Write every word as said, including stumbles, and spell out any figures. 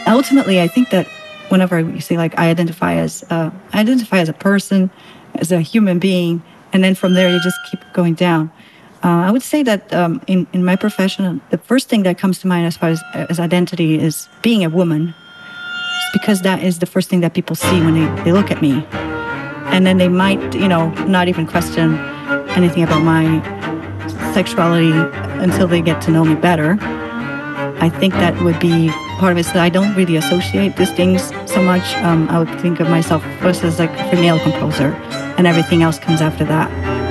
ultimately, I think that whenever you say like I identify as uh, I identify as a person, as a human being, and then from there you just keep going down. Uh, I would say that um, in in my profession, the first thing that comes to mind as far as, as identity is being a woman, just because that is the first thing that people see when they, they look at me, and then they might you know not even question anything about my sexuality until they get to know me better. I think that would be part of it. So I don't really associate these things so much. Um, I would think of myself first as like a female composer, and everything else comes after that.